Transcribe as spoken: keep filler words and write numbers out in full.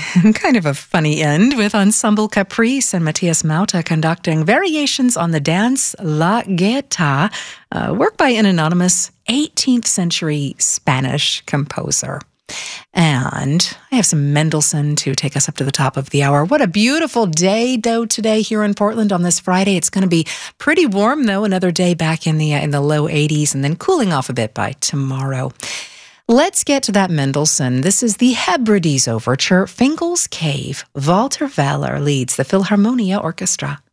Kind of a funny end with Ensemble Caprice and Matias Mauta conducting variations on the dance La Gaita, uh, work by an anonymous eighteenth century Spanish composer. And I have some Mendelssohn to take us up to the top of the hour. What a beautiful day, though, today here in Portland on this Friday. It's going to be pretty warm, though. Another day back in the uh, in the low eighties and then cooling off a bit by tomorrow. Let's get to that Mendelssohn. This is the Hebrides Overture, Fingal's Cave. Walter Weller leads the Philharmonia Orchestra.